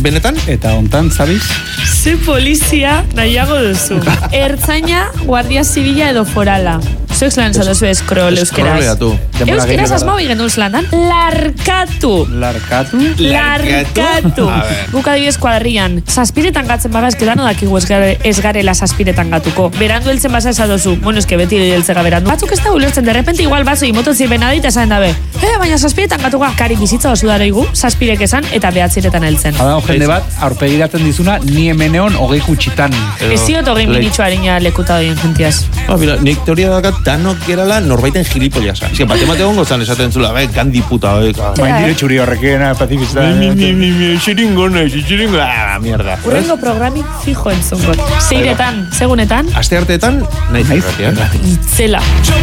benetan? Eta hontan, zabiz? Ze polizia nahiago duzu. Ertzaina, guardia zibila edo forala. Zuek zelan zatozu eskrol euskeraz. Euskeraz asmau igen duz landan. Larkatu. Guk adibidez kuadrian. Zazpiretan gatzen baga eskedan odakigu ez garela zazpiretan gatuko. Berandu heltzen basa esadozu. Bueno, eske beti heltzega berandu. Batzuk ez da ulertzen, de repente igual batzoi mototzi benadita esaten dabe. Baina zazpiretan gatuga. Kari bizitza osu dareigu, zazpirek esan eta behatziretan heltzen. Hada, jende bat, aurpegiratzen dizuna, ni hemeneon 20 kutsitan. Ez ziot 20 minitxo harina lekuta doien jentiaz. Mira, nik teoria dakat danok gerala norbaiten gilipollasa. Ez que batemate gongo zan esaten zula, gandi puta, Bain dire txuri horrekin, pazifista. Xiringo, mierda. Urrengo programik fijo entzungot. Zeiretan, segunetan. Aste arteetan, nahi zirratia. Itzela.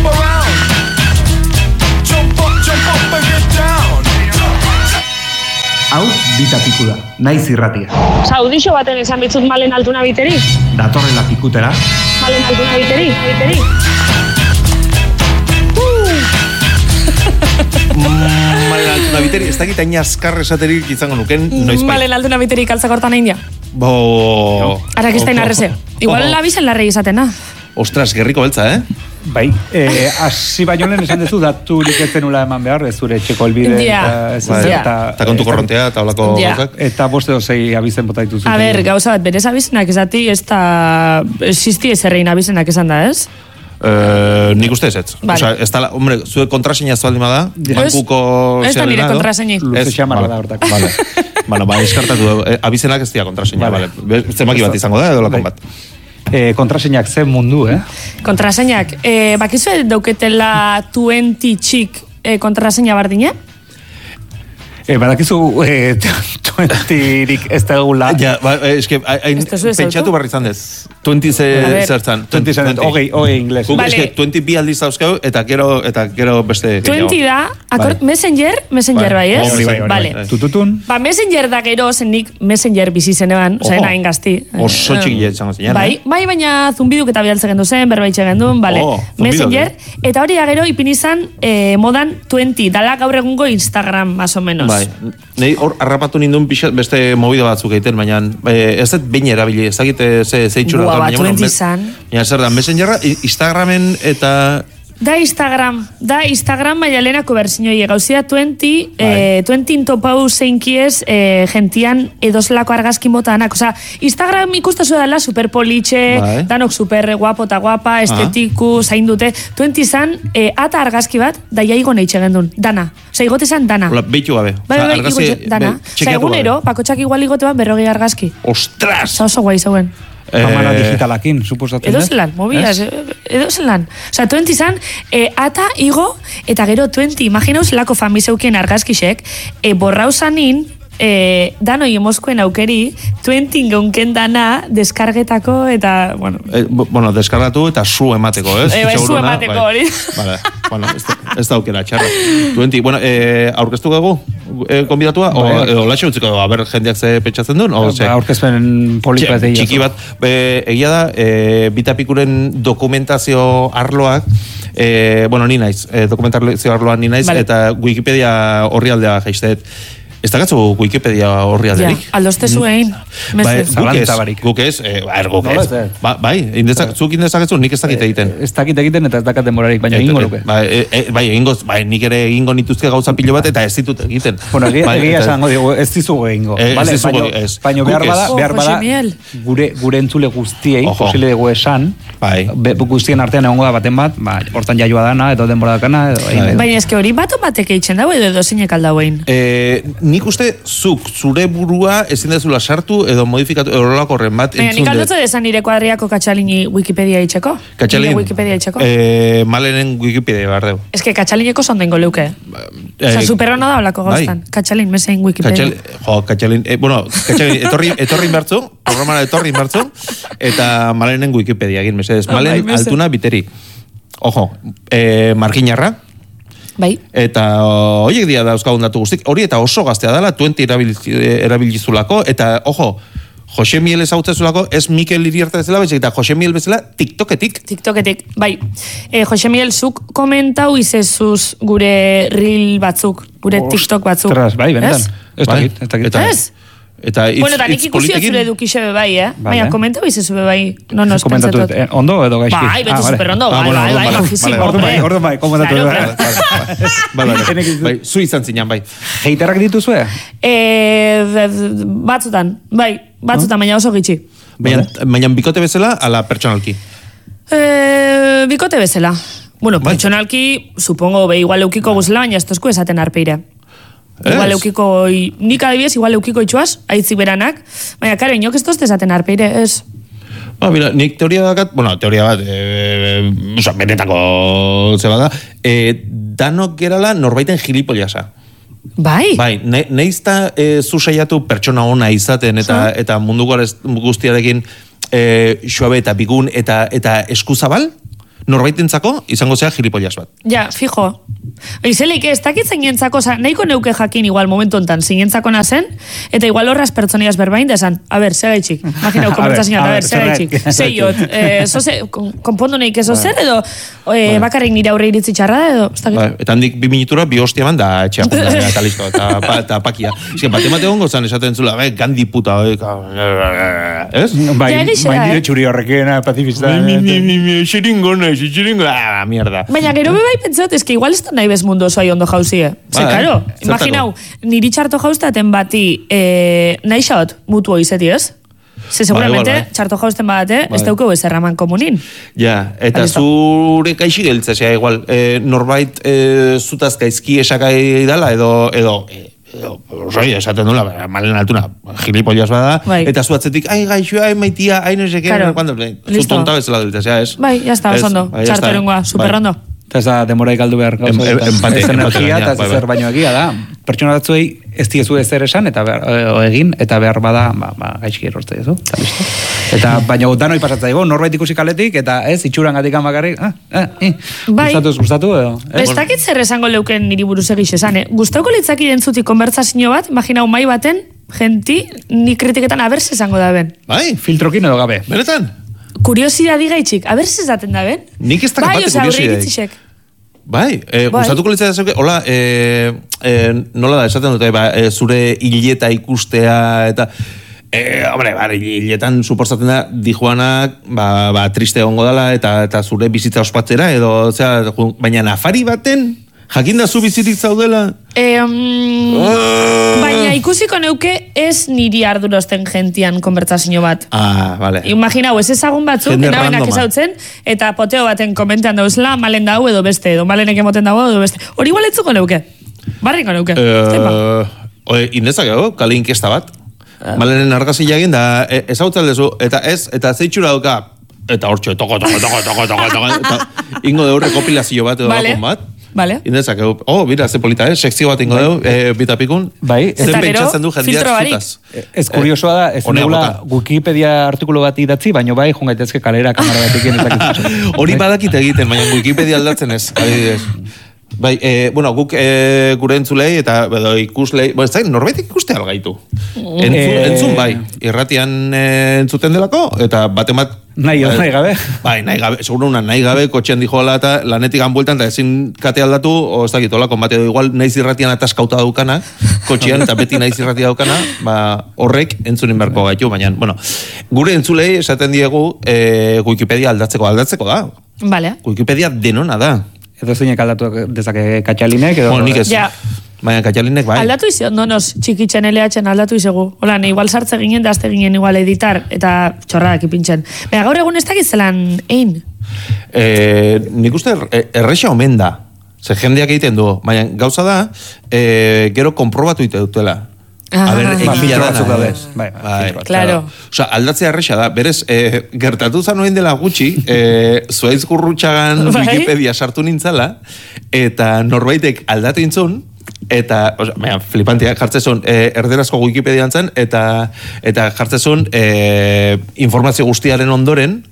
Hau, bitapiku da, naiz irratia. Audixo baten esan bitzut Malen Altuna biteri. Datorrela pikutera. Malen Altuna biteri. Malen Altuna biteri, ez dakit aina azkar esaterik izango nuken, noiz bai. Malen Altuna biteri kaltzakortan egin ja. Arakistain arreze. Igual labizen larrei izatena. Ostras, gerriko beltza, Bai, hasi baino lehen esan dezu, datu liketzen ula eman behar, ez zure txeko elbide. Eta kontu korrontea, eta olako gauzak. Eta boste dozei abizen bota dituzu. A ber, gauza bat, berez abizenak esati, ez da existi ezerrein abizenak esan da, ez? Nik uste ez. Osa, ez da, hombre, zue kontraseina ez baldima da, bankuko... Ez da nire kontraseini. Luze xamarra da hortak. Bueno, eskartatu, abizenak ez dira kontraseina, zemaki bat izango da, edo lakon bat. Kontraseinak zen mundu, Kontraseinak, bakizu dauketela 20 txik kontraseina bardine? Badakizu 20-rik ez da egula. Ja, eske, pentsatu barri izan dez. 20 zertzan. 20 zen, hogei ingles. Eske, 20 bi aldiz dauzkau, eta gero beste... 20 da, Messenger bai, ez? Bai. Tututun. Ba, Messenger da gero, nik Messenger bizi zenean, ozain hain gazti. Oso txiki etzango zinean, Bai, baina zumbiduk eta bialtze gendu zen, berbaitxe gendun, bale. Messenger, eta hori da gero ipin izan modan 20, dala gaur egungo Instagram, más o menos. Bai, nahi hor harrapatu nindun beste mobido batzuk egiten, baina ez dut behin erabili, ez dakit zeitxura. Ba, 20 izan. Baina zer da, Messengerra, Instagramen eta... Da Instagram baina lehenako berzinoi gauzia 20 topau zeinkiez gentian edozelako argazki motanak. Osa, Instagram ikustazu dela superpolitxe, danok super guapo eta guapa, estetiku, zain dute. 20 izan, ata argazki bat, da jaigo neitxe gendun, dana. Osa, igote izan dana. Betxu gabe. Dana. Osa, egunero, bakotxak igual igote bat 40 argazki. Ostras! Oso guai zeuen. Kamara digitalakin, suposatzen. Edo zelan, mobilas, edo zelan. Osa, 20 izan, ata, igo, eta gero 20, imaginauz lako famizeukien argazkixek, borrauzanin, danoi emozkoen aukeri, 20 gaunken dana, deskargetako, eta, bueno, deskargatu eta zu emateko, ez? Zu emateko hori. Vale, bueno, ez da aukera, txarra. 20, bueno, aurkeztu gego, konbidatua, o laixo utziko, a ber, jendeak ze petxatzen duen? Aurkezpen polipa ez txiki bat, egia da, bitapikuren dokumentazio arloak, bueno, ni naiz, dokumentazio arloan ni naiz, eta Wikipedia horri aldea jaizteet. Ez da gatzu Wikipedia horri alderik? Aldozte zuen. Guk ez. Bai, zuk indezaketzu, nik ez dakit egiten. Ez dakit egiten eta ez dakat demorarik, baina egingo nuke. Bai, nik ere egingo nituzke gauza pilo bat eta ez ditut egiten. Bueno, egia esango digu, ez dizugu egingo. Baina behar bada, gure entzule guztiei, posile dugu esan, guztien artean egongo da baten bat, hortan jaioa dana, edo denbora dakana, baina eske hori bat batek eitzen dago edo zinek aldauen. Nik uste zure burua ezin dezula sartu edo modifikatu edo lolako horren bat entzun dut. Nik aldotze desan nire kuadriako Katxalini Wikipedia itxeko? Katxalin? Wikipedia itxeko? Malenen Wikipedia behar deu. Ez que Katxalineko zondengo leuke. Osa, superona da olako gauztan. Katxalin, mesein Wikipedia. Katxalin, bueno, Katxalin, etorri inbertzu, programara etorri inbertzu, eta Malenen Wikipedia egin, mesedez. Malen Altuna biteri. Ojo, markinarra. Bai. Eta horiek dira dauzkagun datu guztik. Hori eta oso gaztea dela, 20 erabilizulako, eta, ojo, Jose Miel ezautzezulako, ez Mikel Iriarte bezala, eta Jose Miel bezala TikToketik. TikToketik, bai. Jose Miel, zuk komentau izezuz gure reel batzuk, gure TikTok batzuk. Ostras, bai, benetan. Ez dakit. Ez? Eta bueno, da nik ikusi zure edukixe bai, baina komenta bizezu bai. No, komentatu, ondo edo gaizki? Bai, beti superondo, bai, majísimo. Ordu bai, komentatu. Bai, zu izan zinan, bai. Heiterrak dituzue? Batzutan, baina oso gitxi. Baina bikote bezala, ala pertsonalki? Bikote bezala. Bueno, pertsonalki, supongo, igual eukiko guzela, baina ez tozku esaten arpeire. Igual eukiko, nik adibidez, igual eukiko itxuaz, aitzi beranak, baina kare, inok ez tozte esaten arpeire, ez... Mira, nik teoria bat, benetako zeba da, danok gerala norbaiten gilipoliasa. Bai? Bai, neizta zu saiatu pertsona ona izaten eta munduko guztiarekin xoabe eta bigun eta eskuzabal, norbaitentzako izango zea gilipollas bat. Ja, fijo. Izelik, ez dakit zeinentzako, nahiko neuke jakin igual momentu ontan, zeinentzako nazen, eta igual horraz pertsoniaz berbain desan, a ber, segaitxik, imaginau, konbertsazioan, a ber, segaitxik, zeiot, konpondu nahik eso zer, edo bakarrik nire aurre iritzi txarra, edo, ez dakit. Eta handik 2 minutura, 2 hostia man, da etxea punta, eta listo, eta pakia. Ez que, bate hongo zan esaten zula, gandi puta, ez? Bai, nire txuri horrekin, pacifista. Mierda. Baina gero bebai pentsat, ez que igual ez da nahi bez mundu oso ondo jauzie. Zer, karo, imaginau, niri txarto jauztaten bati nahi xaot mutu izeti, ez? Ze seguramente, txarto jauzten badate, ez daukeu ez erraman komunin. Ja, eta zure kaixi geltzea, igual, norbait zutaz gaizki esakai dala, edo esaten dula, malen altuna, gilipollas bada, eta zu atzetik, ai gaixo, ai maitia, ai no seke, zu tonta bezala deltezea, ez? Bai, jazta, osondo, txarterengoa, superrondo. Eta ez da demorai galdu behar gauza. Ez energia, eta ez zer baino egia da. Pertsona batzuei ez diezu ezer esan, eta egin, eta behar bada, gaizki erortze ezu. Eta baina danoi pasatzen dago, norbait ikusi kaletik, eta ez, itxuran gatik amakarrik, gustatu edo. Ez dakit zer esango leuken niri buruz egiz esan, gustauko litzaki dentzutik konbertsazio bat, imaginau mai baten, genti, ni kritiketan abertz esango da ben. Bai, filtrokin edo gabe. Benetan? Kuriosidadi gaitxik, abertz esaten da ben? Nik ez da kapate kuriosidadi. Bai, gustatuko litzak hola, nola da, esaten dute, zure hileta ikustea, eta, hombre, hiletan suportatzen da, dijoanak, triste egongo dela, eta zure bizitza ospatzera, edo, baina nafari baten, jakin da zu bizitik zaudela? Baina ikusiko neuke ez niri ardurozten gentian konbertsazio bat. Vale. Imaginau, ez ezagun batzuk, nabenak ezautzen, eta poteo baten komentean dauzela, malen dau edo beste, edo malenek emoten dau edo beste. Hori igual etzuko neuke. Barriko neuke. Indezak ego, kale inkesta bat. Malenen argazi jagin da, ezautzen dezu, eta ez, eta zeitxura duka, eta hortxe, toko, eta ingo deurre kopilazio bat edo bakon bat. Vale. Indezak, mira, ze polita, sekzio bat ingo deu, bitapikun. Bai. Zen pentsatzen du jendeak zutaz. Ez kuriosoa da, ez negula Wikipedia artikulu bat idatzi, baina bai, jongaitezke kalera kamara bat egin. Hori badakit egiten, baina Wikipedia aldatzen ez, adibidez. Bai, guk gure entzulei eta ikuslei, ez da, norbaitek ikuste algaitu. Entzun bai, irratian entzuten delako, eta baten bat... Nahi gabe? Bai, nahi gabe, seguro una nahi gabe, kotxean dijoala eta lanetik anbueltan, eta ezin kate aldatu, o ez dakit, hola, konbate igual naiz irratian ataskauta daukana, kotxean, eta beti naiz irratia daukana, horrek entzunin beharko gaitu, baina, gure entzulei esaten diegu Wikipedia aldatzeko da. Vale. Wikipedia denona da. Edo zeinek aldatu dezake Katxalinek? Nik ez. Baina Katxalinek bai. Aldatu izo, nonos, txikitzen LH-en aldatu izegu. Hola, igual sartze ginen, dazte ginen igual editar, eta txorrak ipintzen. Baina gaur egun ez dakit zelan egin? Nik uste erresa omen da. Ze jendeak egiten du. Baina gauza da, gero konprobatu ite dutela. Egia dana. Claro. Osa, aldatzea erresa da. Berez, gertatu zanuen dela gutxi, zuaiz gurrutxagan Wikipedia sartu nintzala, eta norbaitek aldatu intzun, eta, flipantia, jartzezun erderazko Wikipedia antzen, eta jartzezun informazio guztiaren ondoren,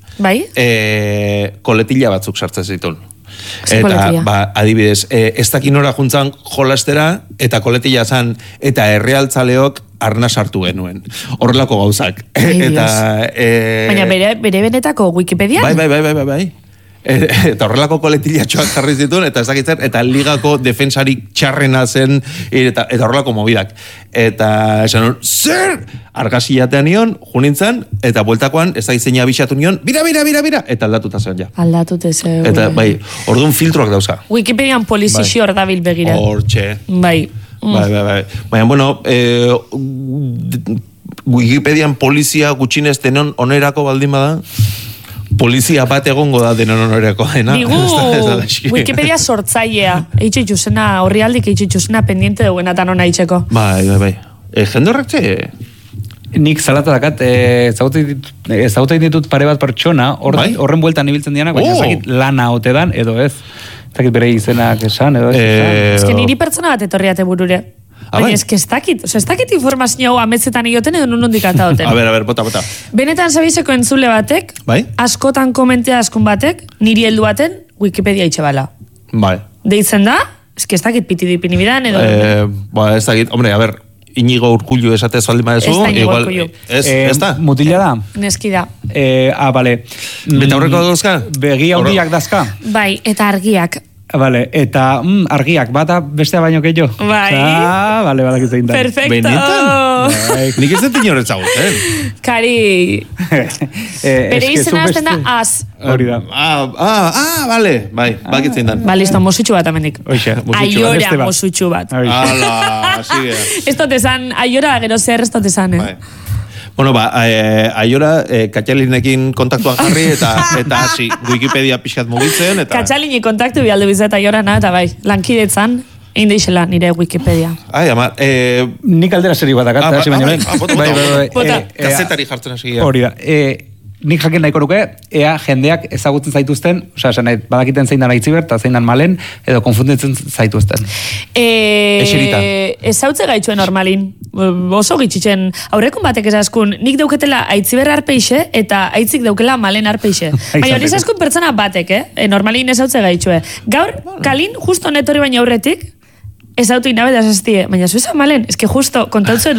koletilla batzuk sartzen zituen. Eta, adibidez, ez dakin nora juntzan jolastera, eta koletilla zan, eta errealtzaleok arna sartu genuen. Horrelako gauzak. Baina bere benetako Wikipedia? Bai. eta horrelako koletilatxoak jarri zituen, eta ezakitzen, eta ligako defensarik txarrena zen, eta horrelako mobidak. Eta esan, zer? Argasiatean nion, junintzen, eta bueltakoan, ezakitzenia abixatu nion, bira, eta aldatuta zen ja. Aldatute zen. Eta, bai, orduan filtroak dauzka. Wikipedian polizixi hor dabil begira. Hortxe. Bai. Bai. Baina, bueno, Wikipedian polizia gutxinez denon onerako baldin bada, polizia bat egongo da denon onerako. Digu, Wikipedia sortzailea. Eitxe itxusena, horri aldik eitxe itxusena pendiente dugena eta nona itxeko. Bai. Jende horrek Nik zalata dakat, ezagutzen ditut pare bat pertsona, horren bueltan ibiltzen dianak, baina ezakit lana ote dan, edo ez. Ezakit bere izenak esan, edo ez esan. Ez que niri pertsona bat etorriate burure. Baina ez que ez dakit informazio hau ametzetan egoten edo nondik ataoten. A ver, bota. Benetan zabizeko entzule batek, askotan komentea askun batek, niri heldu baten, Wikipedia itxe bala. Bai. Deitzen da, ez dakit piti dipini bidan, edo... Ez dakit, hombre, a ver, Inigo Urkullu esatez baldin badezu. Ez da Inigo Urkullu. Ez da? Mutila da? Neski da. Bale. Beta horreko dazka? Begi handiak dazka? Bai, eta argiak. Vale, eta argiak, bata bestea baino keio. Bai. Vale, badakitzein da. Perfecto. Benetan? Nik ez dut inoretzagut, Kari. Bere izena azten da az. Hori da. Vale. Bai, bakitzein da. Ba, listo, mosutxu bat amendik. Oixe, Aiora mosutxu bat. Ala, sigue. Ez totesan, aiora, gero zer ez totesan, Bueno, aiora Katxalinekin kontaktuan jarri eta hasi Wikipedia pixkat mugitzen. Katxalini kontaktu bialdu bizet aiorana, eta bai, lankidetzan, egin deixela nire Wikipedia. Ama, nik aldera seri bat akat, hasi baino lehen. Kazetari jartzen hasi. Hori da, nik jakin nahiko nuke, ea jendeak ezagutzen zaituzten, badakiten zein dan aitziber, eta zein dan malen, edo konfunditzen zaituzten. Eseritan. Ezautze gaitxuen normalin. Oso gitxitzen, aurrekun batek esaskun, nik dauketela aitziber arpeixe, eta aitzik daukela malen arpeixe. Baina hori esaskun pertsona batek, normalin ezautze gaitxue. Gaur, kalin, justo netori baina aurretik, ezautu inabe da zaztie, baina zuezan malen, eske justo, kontautzuet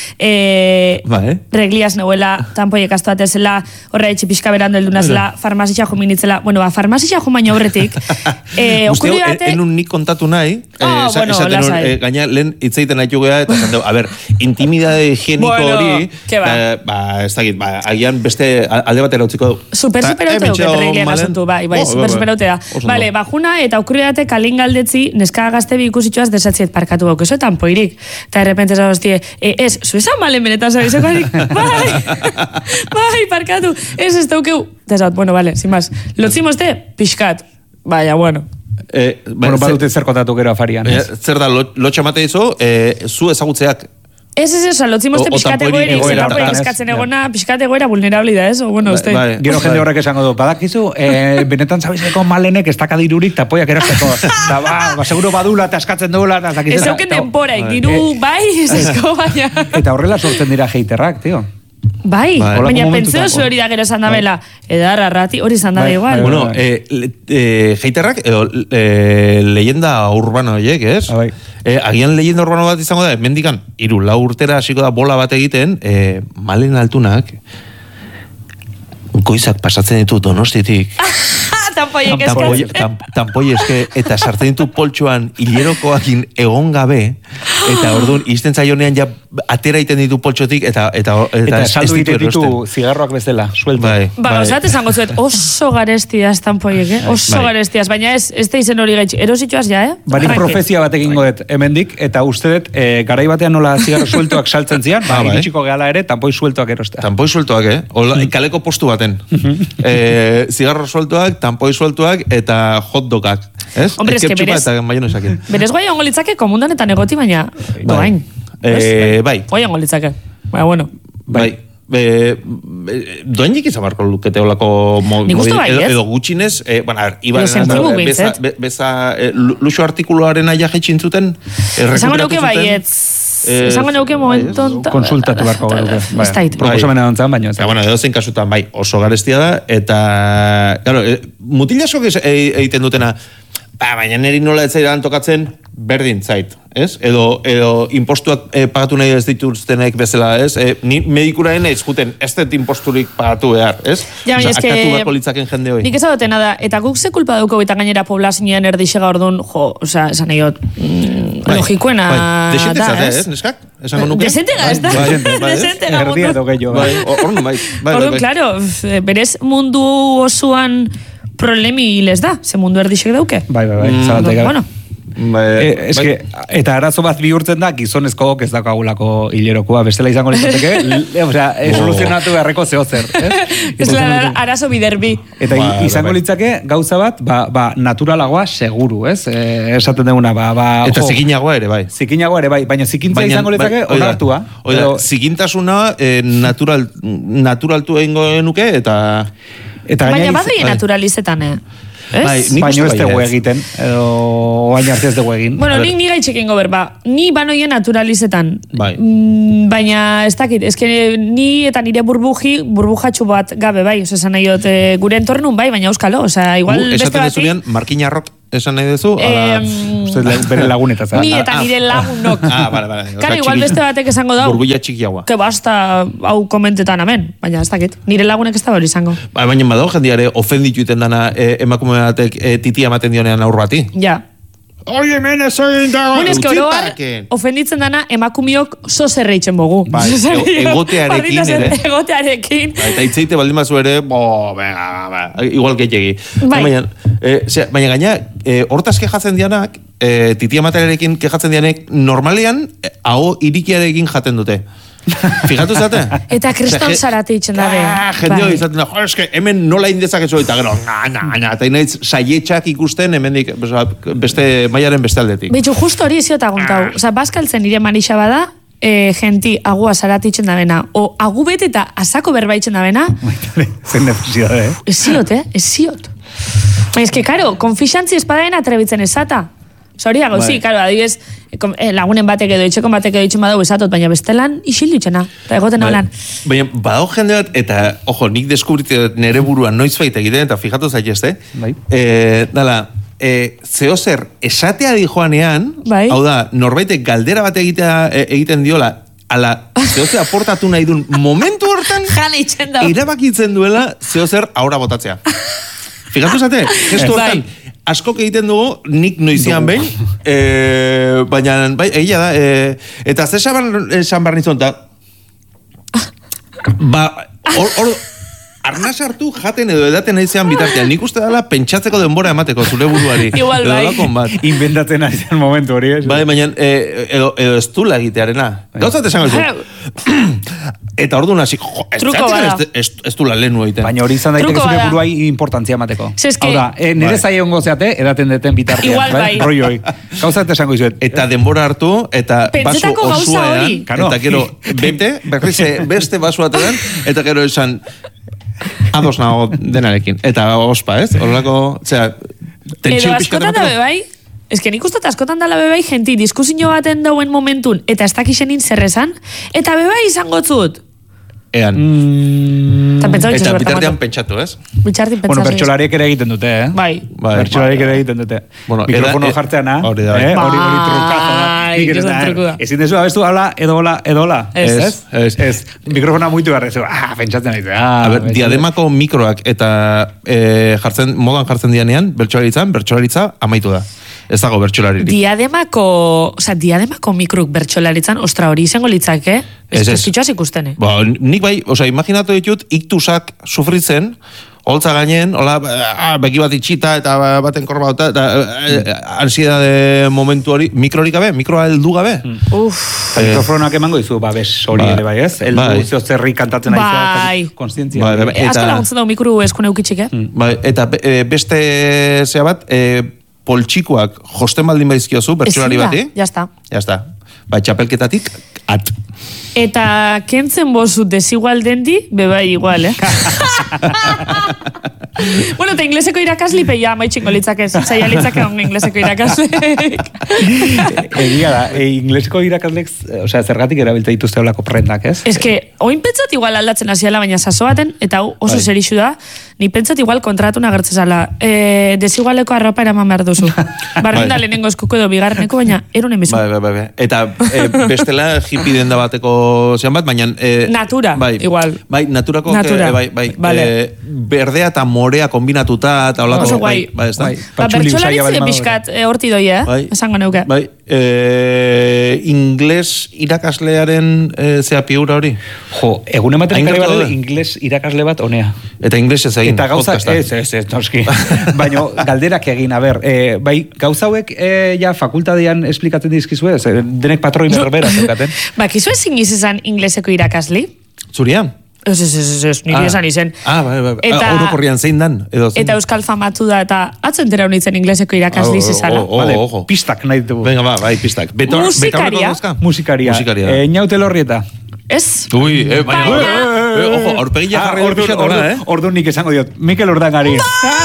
regliaz neuela, tanpoiek astuatezela, horre etxe pixka berando elduna zela, farmazitxa juminitzela, farmazitxa jumaino aurretik. Enun nik kontatu nahi, gaina lehen itzaiten haitu geha, eta zanteu, a ber, intimidade higieniko hori, ez dakit, agian beste alde batera utziko du. Super-superote duket regliak asuntu, bai, super-superote da. Bale, bajuna, eta okurriate kalin galdetzi, neska gazte bi ikusitxoaz desatziet parkatu gauko, eso tampoirik. Eta de repente zabostie, ez, zuezan malen benetan zabizeko harik, bai, parkatu, ez daukeu. Desat, bueno, vale, sin más. Lotzimozte, pixkat. Baina, bueno. Badute zer kontatu gero afarian. Zer da, lotxamate izo, zu ezagutzeak. Ez, lotzimozte pixkate goerik, zerrapoik eskatzen egona, pixkate goera vulnerabli da, ez? Gero jende horrek esango du, badakizu, benetan zabizeko malenek ez dakadirurik tapoiak erasteko. Eta, seguro badula eta eskatzen duela. Ez euken denporaik, diru, bai, ez ezko, baina. Eta horrela sortzen dira heiterrak, tio. Bai, baina pentseo zu hori da gero esan dabela. Edarra rati, hori esan dabe igual. Bueno, heiterrak, leyenda urbano horiek, ez? Agian leyenda urbano bat izango da, mendikan, 3-4 urtera hasiko da bola bat egiten, malen altunak, goizak pasatzen ditu Donostitik. Tampoi eske, eta sartzen ditu poltsuan hilerokoakin egon gabe, eta orduan, izten zaionean ja atera iten ditu poltsotik, eta saldu iten ditu zigarroak bezala, suelto. Osat esango zuet, oso garestiaz tampoiek, oso garestiaz, baina ez da izen hori gaitxik, erositxoaz ja, Bari profezia bat egingo dut hemendik, eta uste dut, garai batean nola zigarro sueltoak saltzen zian, iritsiko gehala ere, tampoi sueltoak erostea. Tampoi sueltoak, kaleko postu baten. Zigarro sueltoak, tampoi sueltoak, eta hotdogak. Hombre, eske berez guai ongo litzake komundanetan egoti, baina doain. Bai. Guai ongo litzake. Baina, bueno. Bai. Doainik izan barko lukete olako edo gutxinez, luxo artikuluaren aia jetxintzuten, esango neuke baietz. Esango neuke momenton... Konsultatu barko garuke. Proposamena dontzan, baina. Edo zein kasutan, bai, oso garestia da, eta... Mutilasok egiten dutena, baina niri nola etzaidan tokatzen, berdin zait, ez? Edo impostuak pagatu nahi ez dituztenek bezala, ez? Ni medikuraen ez juten, ez dut imposturik pagatu behar, ez? Ja, baina eske... Akatu bako litzaken jende hoi. Nik ezagotena da, eta guk ze kulpa duko eta gainera poblazioan erdixega orduan, esan egot, logikoena da, ez? Neskak? Esango nuke? Desentega, ez da? Desentega mundu. Orduan, klaro, berez mundu osoan problemi les da, ze mundu erdixek dauke. Bai, zabaltek. Bueno. Eta arazo bat bihurtzen da gizonezkoak ez dakagulako hilerokoa, bestela izango litzateke, soluzionatu beharreko zehozer. Ez arazo biderbi. Eta izango litzake gauza bat, naturalagoa seguru, ez? Esaten duguna, eta zikinagoa ere, bai. Zikinagoa ere, bai, baina zikintza izango litzake onartua. Zikintasuna naturaltu egingo nuke, eta... Baina badai naturalizetan, Baina ez dugu egiten, edo baina arte ez dugu egin. Bueno, nik niga itxekingo berba. Ni banoien naturalizetan. Baina ez dakit, ni eta nire burbujatxu bat gabe, bai. Esan nahi dut, gure entornun, bai, baina euskalo. Igual beste batik... Esaten dezunean, markinarrok esan nahi duzu? Bere lagunetaz. Ni eta nire lagunok. Bale. Karo, igual beste batek esango da. Burbuia txikiagoa. Que basta hau komentetan amen. Baina ez dakit, nire lagunek ez da hori izango. Baina badago jendiare ofenditu iten dana emakume batek titia ematen dionean aur bati. Ja. Oye, mene, soy dago. Bueno, eske oroar, ofenditzen dana emakumiok zozerreitzen bogu. Egotearekin, ere. Egotearekin. Eta itzeite baldin bazu ere, igual gehiagi. Baina gaina, hortaz kejatzen dianak, titia materiarekin kejatzen dianek, normalean, hau irikiarekin jaten dute. Fijatu zate? Eta kriston zarate itxen dabe. Jende hori izaten da, eske, hemen nola indezakezu, eta gero, eta inaiz, saietxak ikusten, hemendik, beste, maiaren beste aldetik. Betxu, justo hori eziot aguntau. Osa, baskaltzen nire manixa bada, genti agua zarate itxen dabena, o agu bete eta asako berba itxen dabena. Zen nefesidade, Eziot. Ez que, karo, konfixantzi espadaen atrebitzen esata. Zoriago, sí, karo, adibidez, lagunen batek edo, itxeko batek edo itxen badau esatot, baina bestelan isildu itxena, eta egoten holan. Baina, badao jende bat, eta, ojo, nik deskubritu nere buruan noiz baita egiten, eta fijatu zaitezte, dala, zehozer esatea di joanean, hau da, norbaitek galdera bat egiten diola, ala, zehozer aportatu nahi duen momentu hortan, irabakitzen duela zehozer aurra botatzea. Fijatu zate, gestu hortan, askok egiten dugu, nik noizian behin, baina, egia da, eta ze esan barri nizun, arnaz hartu jaten edo edaten aizean bitartean, nik uste dala pentsatzeko denbora emateko zure buruari. Igual bai. Inventatzen aizean momentu hori, ez? Bai, baina, edo ez du lagitearena. Gauzat esan gaizu. Eta orduan hasi, ez du la lehenu egiten. Baina hori izan daiteke zure buruai importantzia emateko. Hau da, nire zai ongo zeate, edaten deten bitartean. Igual bai. Roioi. Gauzat esango izuet. Eta denbora hartu, eta basu osoean, eta gero, beste basu atean, eta gero esan, ados nago denarekin. Eta ospa, ez? Horrelako, edo askotan dabe bai, ez que nik ustot askotan dala bebai, genti, diskusinio baten dauen momentun, eta ez dakixenin zerrezan, eta bebai izango zut. Ean. Eta bitartean pentsatu, ez? Bitartean pentsatu. Bueno, bertxolariek ere egiten dute, eh? Bai. Bertxolariek ere egiten dute. Mikrofono jartzeana, hori trukazo. Ezin dezu, abestu, ala, edola. Ez. Mikrofona muitu garrezu. Pentsatzen nahi. Diademako mikroak eta modan jartzen dianean, bertxolaritza amaitu da. Ez dago bertxolaririk. Diademako mikrok bertxolaritzan, ostra hori izango litzak, Ez kitxoaz ikustene. Nik bai, imaginatu ditut, iktusak sufritzen, holtza gainen, hola, beki bat itxita, eta baten korba, eta ansiedade momentu hori, mikrorik gabe, mikroa heldu gabe. Mikrofonak emango dizu, bes hori ere bai, ez? Eldu zerri kantatzen aizu, konstientzia. Asko laguntzen dago mikro eskune eukitxik, Eta beste zea bat, poltsikoak josten baldin baizkiozu, bertsolari bati. Jazta. Bai, txapelketatik, Eta kentzen bozu desigual dendi, bebai igual, Bueno, eta ingleseko irakaslipe ja maitxingo litzakez. Zaila litzake ongo ingleseko irakaslek. Egia da, ingleseko irakaslek, zergatik erabiltza dituzte olako prendak, ez? Ez que, oin petzat igual aldatzen hasiala, baina saso baten, eta oso zerixu da, ni pentsat igual kontratu nagertzezala. Desigualeko arropa eraman behar duzu. Bardin da lehenengo eskuko edo bigarreneko, baina erun emizu. Bai. Eta bestela hippie denda bateko zean bat, baina... Natura, igual. Bai, naturako... Natura. Bai. Berdea eta morea kombinatuta, eta holako... Oso guai. Bertxolaritzen pixkat horti doi, esango neuke. Bai, ingles irakaslearen zea piura hori? Jo, egun ematen ingles irakasle bat honea. Eta ingles ez egin. Eta gauza, ez, noski. Baina galderak egin, bai, gauza hauek ja fakultadean esplikatzen dizkizue, denek patroi berbera zeukaten. Bakizu ezin izan ingleseko irakasli? Zuria? Ez, niri esan izen. Bai. Orokorrian zein dan? Eta euskal famatu da, eta atzentera honitzen ingleseko irakasli zizala. Ojo. Pistak nahi dugu. Venga, bai, pistak. Musikaria. Inaute Lorrieta. Ez? Ui, baina... Ojo, aurpegia jarri horpixat ona, Orduan nik esango diot. Mikel Urdangari.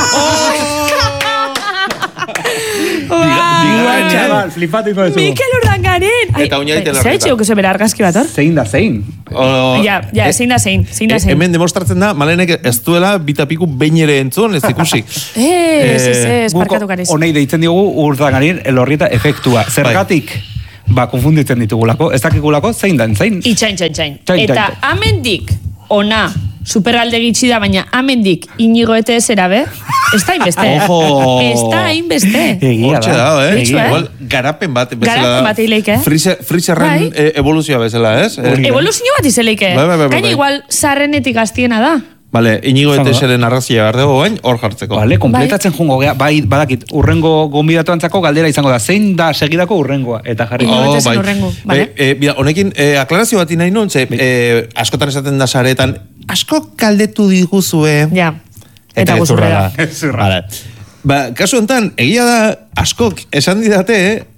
Mikel Urdangaren! Eta oinaiten larreta. Zer etxeuk ez bera argazki bat, hor? Zein da zein. Zein da zein. Hemen demostratzen da, Malenek ez duela bitapiku behin ere entzun, ez ikusi. Ez, parkatu gariz. Honei deitzen diogu Urdangaren Elorrieta efektua. Zergatik? Konfunditzen ditugulako. Ez dakigulako, zein da, zein? Itxain. Eta amendik, ona, superalde gitsi da, baina amendik inigo ete ezera, be? Ez da inbeste. Ojo! Ez da inbeste. Hortxe da, Igual, garapen bat. Garapen bat eileike. Freezerren evoluzioa bezala, ez? Evoluzio bat izeleike. Gaina igual, sarrenetik gaztiena da. Vale, inigo ete zeren arrazia behar dugu bain, hor jartzeko. Vale, kompletatzen jungo gea, bai, badakit, urrengo gonbidatuantzako galdera izango da, zein da segidako urrengoa, eta jarri. Honekin, aklarazio bat nahi nun, askotan esaten da saretan, asko kaldetu diguzue. Ja, eta guzurra da. Kasu enten, egia da, askok esan didate,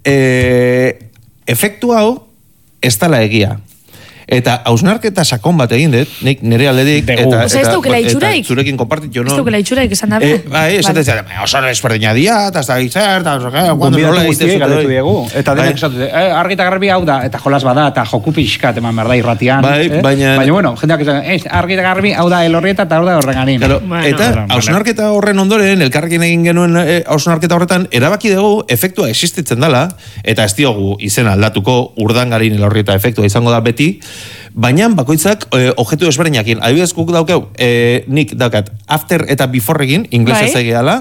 efektu hau, ez dala egia. Eta hausnarketa sakon bat egin dut, nik nire aldedik, eta zurekin kompartit jo non. Ez dukela itxuraik esan dabe. Esaten zara, oso esperdina dia, eta ez da gitzer, eta gombidatu guztiek galetu diegu. Eta denek esatu, argi eta garbi hau da, eta jolas bada, eta joku pixkat eman behar da irratian. Baina, bueno, jendeak esan, argi eta garbi hau da Elorrieta, eta hau da Horreganin. Eta hausnarketa horren ondoren, elkarrekin egin genuen hausnarketa horretan, erabaki dugu efektua existitzen dela, eta ez diogu izena aldatuko Urdangarin Elorrieta efektua izango da beti, baina bakoitzak objektu desberdinekin. Adibidez guk daukeu, nik daukat after eta before egin, inglesez egiala,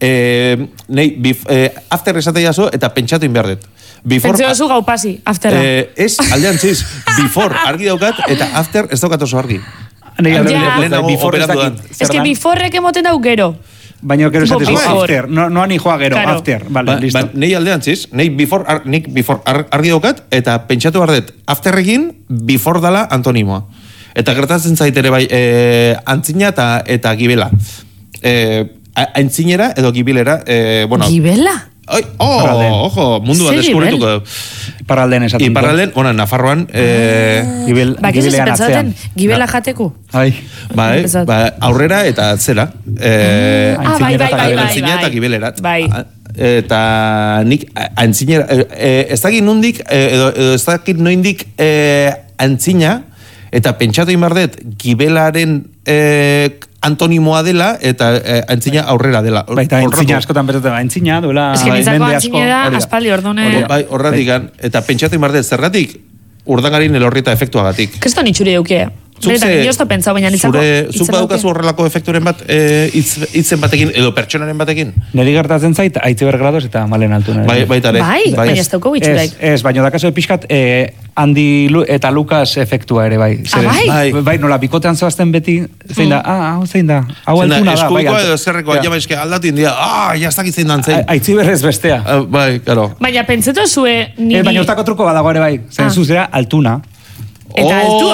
after esatea jaso eta pentsatu inbehar dut. Pentsio zu gau pasi, aftera. Ez, aldean ziz, before argi daukat eta after ez daukat oso argi. Lehenago operatu dan. Ez que beforek emoten dau gero. Baina gero esatez, after, no ani joa gero, after, vale, listo. Nei aldean ziz, nik before argi daukat, eta pentsatu behar dut, after egin, before dala antonimoa. Eta gertatzen zaitere bai, antzina eta gibela. Antzinera edo gibilera, bueno... Gibela? Ojo, mundu bat deskubrituko du. Iparralden esaten. Iparralden, onan, Nafarroan... Bakizu pentsatzen, gibela jateku. Bai, aurrera eta atzera. Antzina eta gibelerat. Bai. Eta nik antzinera... Ez dakit nondik, edo ez dakit noindik antzina, eta pentsatu inbardet gibelaren... antonimoa dela eta antzina aurrera dela. Baita antzina askotan betoten, antzina duela... Ez que nintzako antzina da, aspaldi ordone... Horretik, eta pentsatu inbardet, zergatik Urdangarin Elorrieta efektuagatik. Keston itxuri eukie. Zuk badukazu horrelako efekturen bat hitzen batekin edo pertsonaren batekin? Neri gertatzen zait, Aitziber Grados eta Malen Altuna. Baitare. Baina ez dauko bitxuraik. Ez, baina dakazu epizkat Andi eta Lukas efektua ere bai. Bai, nola, bikotean zoazten beti, zein da, zein da, hau Altuna da. Eskuiko edo zerreko, aldatu india, jaztakit zein dan zein. Aitziber ez bestea. Bai, karo. Baina pentsetu zue niri... Baina ustako truko badago ere bai, zein zuzera Altuna. Eta altua.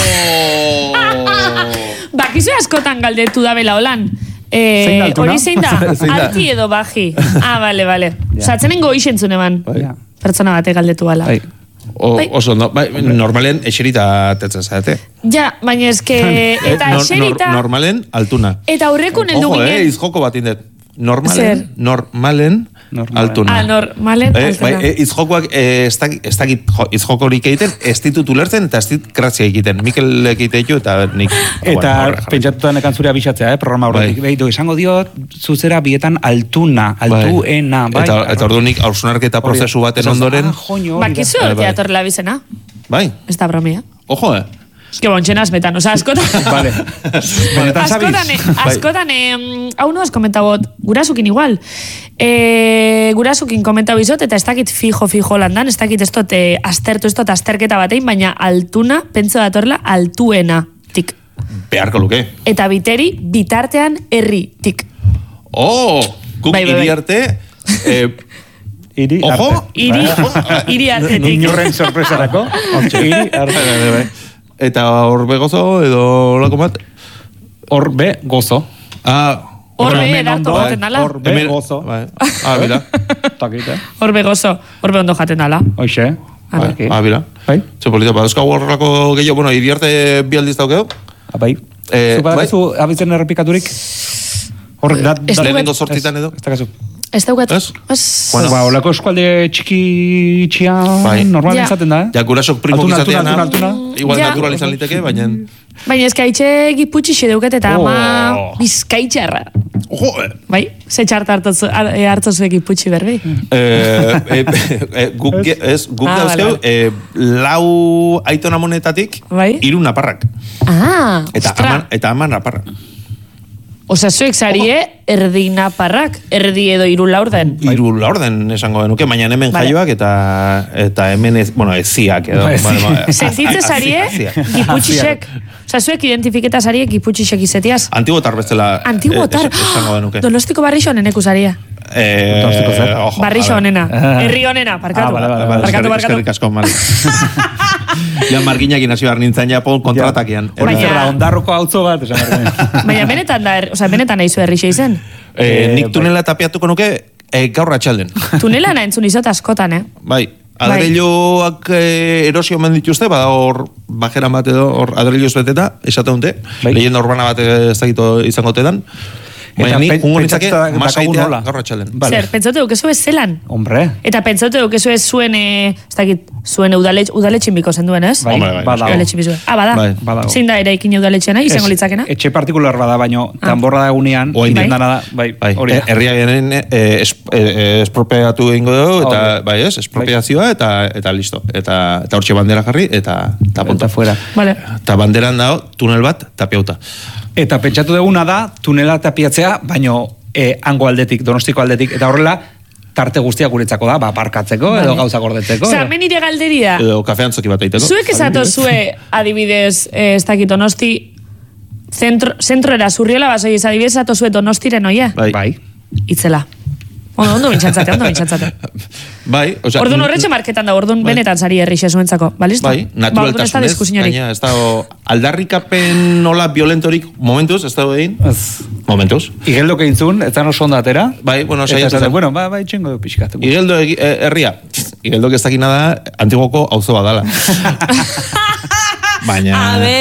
Bakizu askotan galdetu da bela holan. Hori zein da? Alti edo baji. Bale. Zatzenen goixen zune ban. Pertsona bate galdetu bala. Oso, normalen eserita tetzen zaite. Ja, baina eske... Eta eserita... Normalen altuna. Eta aurrekun eldu ginen... Izjoko bat indet. normalen altuna. Normalen altuna. Izjokoak ez dakit izjokorik egiten, ez ditut ulertzen eta ez dit grazia egiten. Mikel egiteitu eta nik... Eta pentsatutan ekan zure abisatzea, programa horretik. Behitu, izango diot, zuzera bietan altuena. Eta ordu nik hausnarketa prozesu baten ondoren... Bakizu teatorrela bizena. Bai. Ez da bromia. Ojo, que bontxen azmetan, oza, askotan... Vale. Askotan, hau no has komentabot, gurasukin igual. Gurasukin komentau izot, eta ez dakit fijo landan, ez dakit ez dut azterketa batein, baina altuna, pentso datorla, altuena, tik. Beharko luke. Eta biteri, bitartean, herri, tik. Guk iri arte... Iri arte. Iri arte, tik. Niñurren sorpresarako. Iri arte. Eta horbe gozo, edo lako bat? Horbe gozo. Horbe edarto jaten dala. Horbe gozo. Bila. Horbe gozo. Horbe ondo jaten dala. Hoxe. Bila. Txopolita, baduzka horrelako gehiago, bueno, iri arte bi aldiz daukeo? Bai. Zu abitzen errepikaturik? Lehenengo sortzitan edo? Ez dakazu. Ez daugat. Olako eskualde txiki normal izaten da, Ja, gurasok primok izatean, igual natural izan liteke, baina... Baina eskaitxe giputxi xedeuket eta ama bizkaitxarra. Bai, ze txarta hartzozu giputxi berbei. Guk dauzkeu, lau aitona monetatik, 3 naparrak. Eta ama naparrak. Osa, zuek zarie, erdi naparrak, erdi edo 3 laurden. 3 laurden esango denuke, baina hemen jaioak eta hemen eziak edo. Sentitze zarie, giputxixek. Osa, zuek identifiketa zarie, giputxixek izetiaz. Antiguotar bezala esango denuke. Donostiko barrixo neneku zaria. Barrixo honena. Herri honena, parkatu. Eskerrik asko, mal. Ja, marginak inazio behar nintzen japon kontratakian. Ondarroko hautzo bat, esan baina benetan nahi zu herrixe izen? Nik tunela tapiatuko nuke gaur atxalden. Tunela nahi entzun izot askotan, Bai. Adreiloak erosio omen dituzte, hor bajera bat edo, hor adreiloz beteta, esate dute, leyenda urbana bat ez dakito izango tedan. Baina nik, ungo nintzake, masaitea gaur atxalden. Zer, pentsote dukezu ez zelan? Hombre. Eta pentsote dukezu ez zuen, ez dakit, zuen udaletxin biko zen duen, ez? Bai, badago. Bada. Zein da eraikin udaletxena, izango litzakena? Etxe partikular bada, baino, tanborra da egunean, indendana da, bai, hori. Herriaren espropeatu egingo dugu, eta, bai ez, espropeazioa, eta listo. Eta hortxe bandera jarri, eta ponta. Eta banderan dago, tunel bat, tapiauta. Eta pentsatu duguna da, tunela tapiatzea, baino hango aldetik, Donostiko aldetik, eta horrela, tarte guztia guretzako da, parkatzeko, edo gauza gordetzeko. Osa, hemen nire galderia. Edo kafean zoki bat eiteko. Zuek esato zue, adibidez, ez dakit, Donosti, zentroera zurriola basoi ez adibidez, esato zue Donostiren oie? Bai. Itzela. Ondo bintxantzate. Bai, oza... Orduan horretxe marketan da, orduan benetan zari herrixe zuentzako, balisto? Bai, naturaltasunez, gaina, ez da, aldarrikapen nola violentorik momentuz, ez da egin? Momentuz. Igeldo keintzun, ez da oso ondo atera? Bai, bueno, saiatu zen. Bueno, bai, txengo pixkatu. Igeldo herria. Igeldo que ez dakina da, antigoko auzo badala. Baina...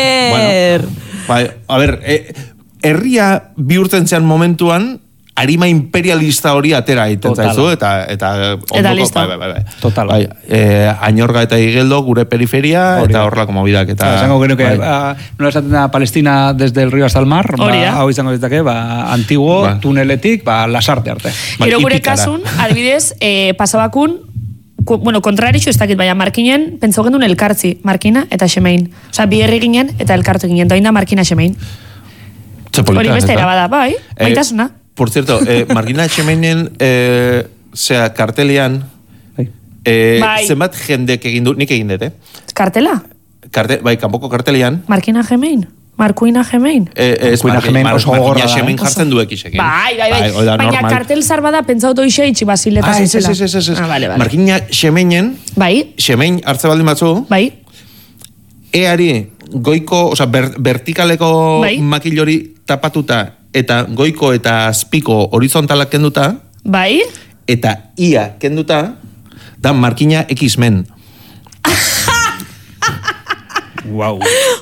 A ver, herria bihurtzen zean momentuan, harima imperialista hori atera egiten zaizu, eta listo. Total. Añorga eta Igeldo, gure periferia, eta horrelako mobidak. Esango genuke, nola esaten da Palestina desde el río hasta el mar, hau izango ditake, antiguo, tuneletik, lasarte arte. Gero gure kasun, adibidez, pasabakun, bueno, kontrarixo ez dakit, baina markinen, pentso gendun elkartzi, markina eta xemein. Osa, bi herri ginen, eta elkartu ginen, doin da markina xemein. Hori beste erabada, bai, maitasuna. Por cierto, Margina Xemeinen kartelian zenbat jendek egin du, nik egin dut, Kartela? Bai, kanpoko kartelian. Markina Xemein? Markuina Xemein? Markina Xemein jartzen du ekisekin. Bai. Baina kartel zar bada pentsauto ixe itxi basileta zizela. Ez. Markina Xemeinen, Xemein hartze baldin batzu, eari goiko, oza, vertikaleko makilori tapatuta, eta goiko eta azpiko horizontalak kenduta, eta ia kenduta, da markina X-Men. Wow.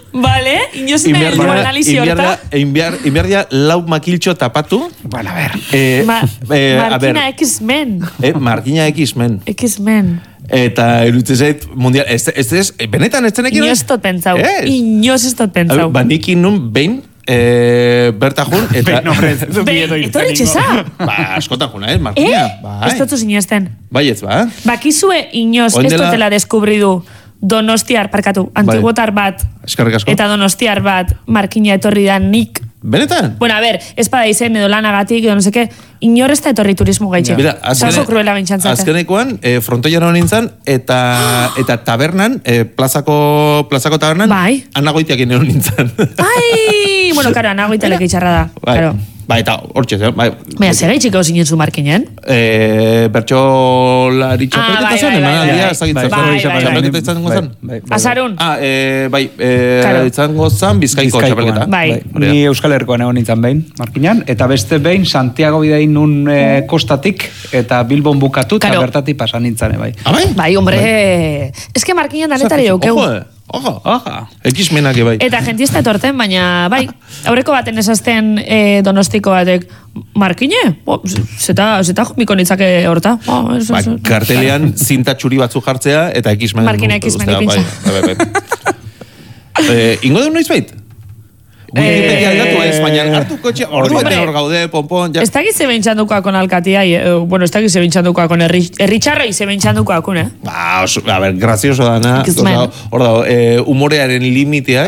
Vale, inozen analizi horta. Inbiardia lau makiltxo tapatu. Bueno, a ver. Markina X-Men. Markina X-Men. X-Men. Eta eruditzen zait, mundial, benetan ez zenekin? Inoz tot pentsau. Inoz ez tot pentsau. Banikin nun, behin, bertajun, eta... Etorri txesa? Askotan juna, Markina. Ez dutzu zinezten. Baietz, ba. Bakizue inoz, ez dutela deskubridu Donostiar, parkatu, antiguotar bat, eta Donostiar bat, Markina etorri da nik. Benetan? Bueno, a ver, espada izen edo lanagatik, edo no seke, inor ez da etorri turismo gaitxe. Zaso kruela bintxantzate. Azkenekoan, frontoian nintzen, eta tabernan, plazako tabernan, anagoitiak ino nintzen. Ai! Bueno, karo, anagoitalek itxarra da. Claro. Eta hortxe, Baina, segaitxik hau zinen zu Markinen? Bertxolari txapelketa zen, emanaldia, txapelketa izango zen. Azarun? Izango zen Bizkaiko txapelketa. Ni Euskal Herrikoan egon nintzen behin, Markinan, eta beste behin Santiago bidein nun kostatik, eta Bilbon bukatu, eta bertatik pasan nintzen, bai. Bai, hombre, eske Markinan danetari jaukeu. Oja. X-menak bai. Eta jentista etorten, baina bai, aurreko baten esazten Donostiko batek, Markine? Zeta jumiko nitzake horta. Kartelean zinta txuri batzu jartzea, eta X-men. Markina X-men ipintza. Ingo duen noiz bait? Wikipedia aldatu ez, baina hartu kotxe, ordu bete hor gaude, pompon... Ez da gize bentsandukoa kon alkatia, bueno, ez da gize bentsandukoa kon erritxarra ize bentsandukoa kon, A ver, grazioso dana, hor dago, humorearen limiteak,